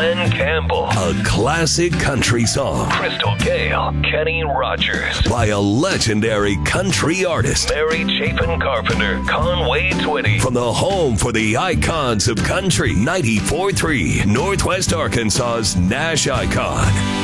Glenn Campbell. A classic country song. Crystal Gale, Kenny Rogers. By a legendary country artist. Mary Chapin Carpenter, Conway Twitty. From the home for the icons of country, 94.3, Northwest Arkansas's Nash Icon.